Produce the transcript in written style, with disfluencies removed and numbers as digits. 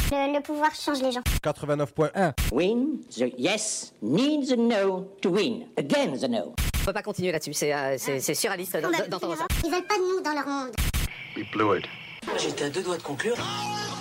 Le pouvoir change les gens. 89.1. Win, the yes needs a no to win. Again the no. On peut pas continuer là-dessus, c'est surréaliste d'entendre ça. Ils veulent pas de nous dans leur monde. We blew it. J'étais à deux doigts de conclure.